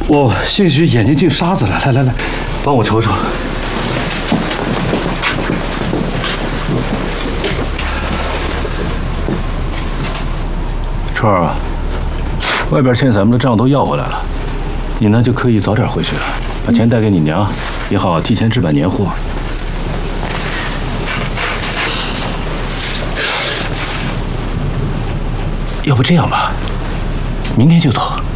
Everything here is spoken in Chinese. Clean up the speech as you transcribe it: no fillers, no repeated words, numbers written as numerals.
我兴许眼睛进沙子了，来，帮我瞅瞅。春儿啊，外边欠咱们的账都要回来了，你呢就可以早点回去了，把钱带给你娘，也好提前置办年货。要不这样吧，明天就走。